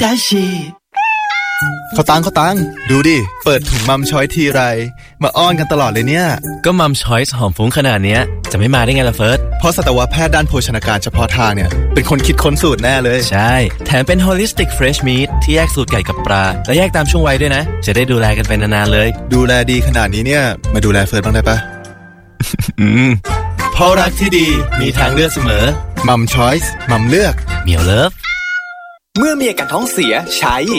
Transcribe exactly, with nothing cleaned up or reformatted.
ดาชิเขาตังเขาตังดูดิเปิดถุงมัมช้อยทีไรมาอ้อนกันตลอดเลยเนี่ยก็มัมช้อยส์หอมฟุ้งขนาดเนี้ยจะไม่มาได้ไงล่ะเฟิร์สเพราะสัตวแพทย์ด้านโภชนาการเฉพาะทางเนี่ยเป็นคนคิดค้นสูตรแน่เลยใช่แถมเป็น holistic fresh meat ที่แยกสูตรไก่กับปลาและแยกตามช่วงวัยด้วยนะจะได้ดูแลกันไปนานๆเลยดูแลดีขนาดนี้เนี่ยมาดูแลเฟิร์สบ้างได้ปะอืมเพราะรักที่ดีมีทางเลือกเสมอมัมช้อยส์มัมเลือกเหมียวเลิฟเมื่อมีอาการท้องเสียใช้